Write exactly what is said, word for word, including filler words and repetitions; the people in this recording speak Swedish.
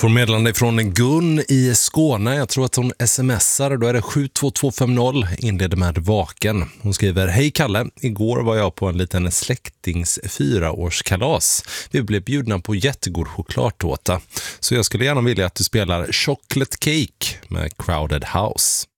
Får meddelande från Gun i Skåne. Jag tror att hon smsar. Då är det sju två två fem noll. Inleder med vaken. Hon skriver: Hej Kalle, igår var jag på en liten släktings fyraårskalas. Vi blev bjudna på jättegod chokladtårta. Så jag skulle gärna vilja att du spelar Chocolate Cake med Crowded House.